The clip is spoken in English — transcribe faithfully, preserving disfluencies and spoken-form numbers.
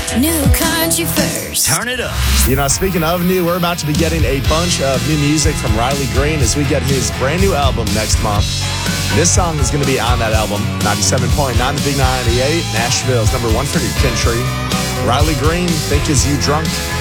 New country first. Turn it up. You know, speaking of new, we're about to be getting a bunch of new music from Riley Green as we get his brand new album next month. This song is going to be on that album. ninety-seven point nine The Big ninety-eight, Nashville's number one for new country. Riley Green, Think Is You Drunk?